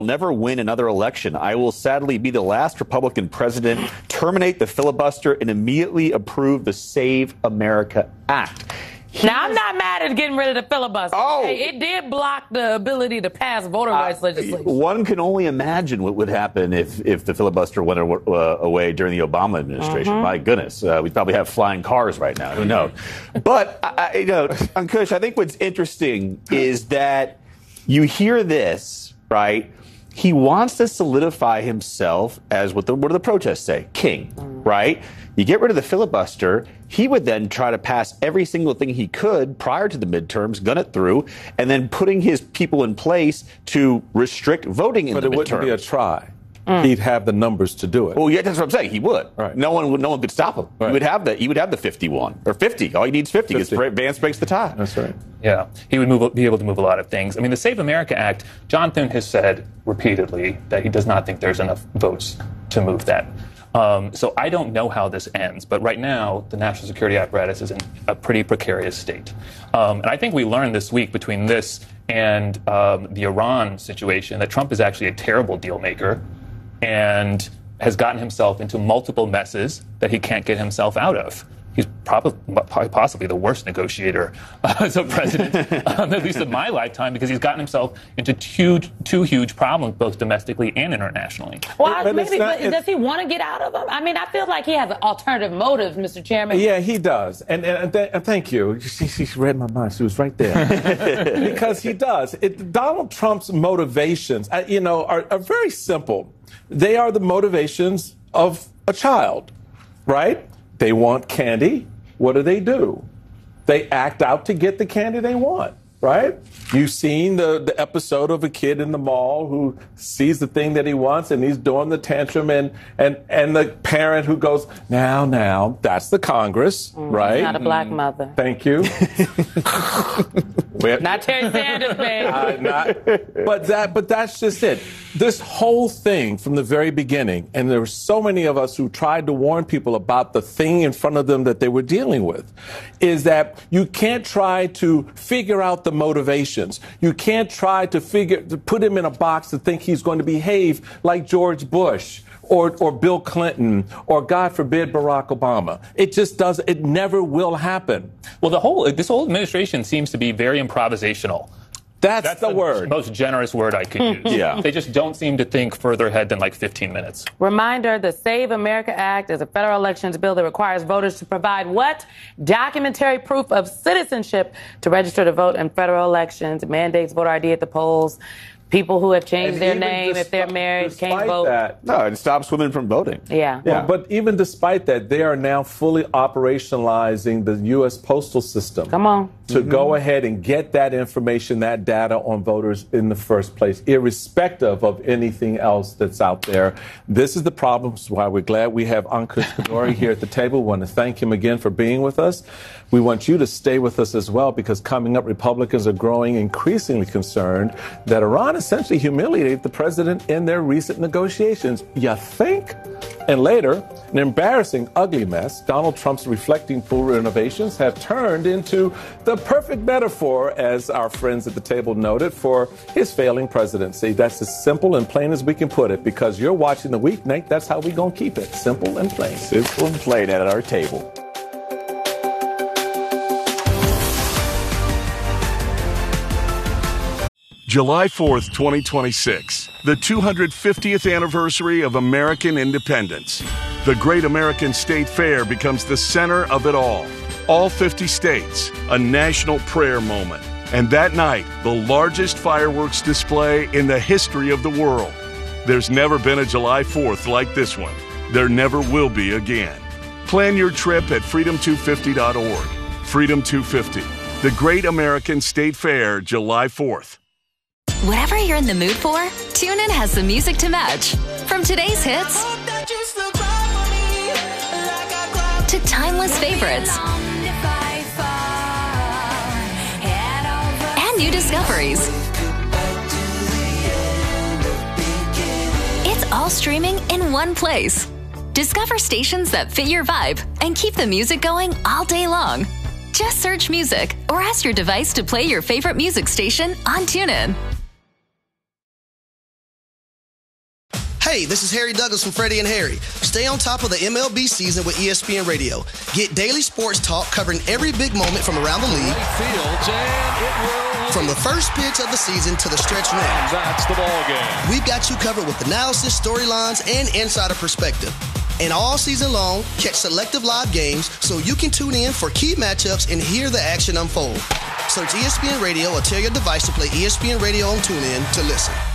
never win another election. I will sadly be the last Republican president, terminate the filibuster, and immediately approve the Save America Act. Now, I'm not mad at getting rid of the filibuster. Oh. It did block the ability to pass voter rights legislation. One can only imagine what would happen if the filibuster went away during the Obama administration. My goodness, we'd probably have flying cars right now. Who knows? But, Ankush, I think what's interesting is that you hear this, right? He wants to solidify himself as what do the protests say? King, right? You get rid of the filibuster, he would then try to pass every single thing he could prior to the midterms, gun it through, and then putting his people in place to restrict voting in the midterms. But it wouldn't be a try. He'd have the numbers to do it. Well, yeah, that's what I'm saying. He would. Right. No one could stop him. Right. He would have the 51 or 50. All he needs 50 because Vance breaks the tie. That's right. Yeah, he would be able to move a lot of things. I mean, the Save America Act, John Thune has said repeatedly that he does not think there's enough votes to move that. So I don't know how this ends, but right now the national security apparatus is in a pretty precarious state. And I think we learned this week between this and the Iran situation that Trump is actually a terrible deal maker and has gotten himself into multiple messes that he can't get himself out of. He's probably possibly the worst negotiator as a president, at least in my lifetime, because he's gotten himself into two huge problems, both domestically and internationally. Well, but does he want to get out of them? I mean, I feel like he has alternative motives, Mr. Chairman. Yeah, he does. And thank you. She read my mind. She was right there. Because he does. Donald Trump's motivations, are very simple. They are the motivations of a child, right? They want candy. What do? They act out to get the candy they want, right? You've seen the episode of a kid in the mall who sees the thing that he wants and he's doing the tantrum and the parent who goes, now, that's the Congress, right? Not a black mother. Thank you. Not Terry Sanders, babe. But that's just it. This whole thing from the very beginning, and there were so many of us who tried to warn people about the thing in front of them that they were dealing with, is that you can't try to figure out the motivations. You can't try to put him in a box to think he's going to behave like George Bush or Bill Clinton or, God forbid, Barack Obama. It just doesn't. It never will happen. Well, this whole administration seems to be very improvisational. That's the word. Most generous word I could use. Yeah. They just don't seem to think further ahead than like 15 minutes. Reminder, the Save America Act is a federal elections bill that requires voters to provide what? Documentary proof of citizenship to register to vote in federal elections. It mandates voter ID at the polls. People who have changed their name, if they're married, can't vote. No, it stops women from voting. Yeah. Well, but even despite that, they are now fully operationalizing the U.S. postal system. Come on. To go ahead and get that information, that data on voters in the first place, irrespective of anything else that's out there. This is the problem. This is why we're glad we have Ankush Khardori here at the table. We want to thank him again for being with us. We want you to stay with us as well, because coming up, Republicans are growing increasingly concerned that Iran essentially humiliated the president in their recent negotiations. You think? And later, an embarrassing, ugly mess, Donald Trump's reflecting pool renovations have turned into the perfect metaphor, as our friends at the table noted, for his failing presidency. That's as simple and plain as we can put it, because you're watching The Weeknight. That's how we're going to keep it. Simple and plain. Simple and plain at our table. July 4th, 2026, the 250th anniversary of American independence. The Great American State Fair becomes the center of it all. All 50 states, a national prayer moment. And that night, the largest fireworks display in the history of the world. There's never been a July 4th like this one. There never will be again. Plan your trip at freedom250.org. Freedom 250, the Great American State Fair, July 4th. Whatever you're in the mood for, TuneIn has the music to match. From today's hits to timeless favorites and new discoveries. It's all streaming in one place. Discover stations that fit your vibe and keep the music going all day long. Just search music or ask your device to play your favorite music station on TuneIn. Hey, this is Harry Douglas from Freddie and Harry. Stay on top of the MLB season with ESPN Radio. Get daily sports talk covering every big moment from around the league. From the first pitch of the season to the stretch run. That's the ball game. We've got you covered with analysis, storylines, and insider perspective. And all season long, catch selective live games so you can tune in for key matchups and hear the action unfold. Search ESPN Radio or tell your device to play ESPN Radio on TuneIn to listen.